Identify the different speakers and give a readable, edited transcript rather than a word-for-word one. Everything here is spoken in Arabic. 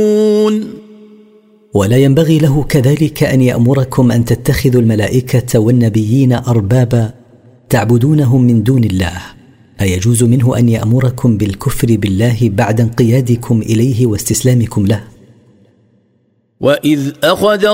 Speaker 1: ولا ينبغي له كذلك أن يأمركم أن تتخذوا الملائكة والنبيين أربابا تعبدونهم من دون الله. أيجوز منه أن يأمركم بالكفر بالله بعد انقيادكم إليه واستسلامكم له؟
Speaker 2: وإذ أخذ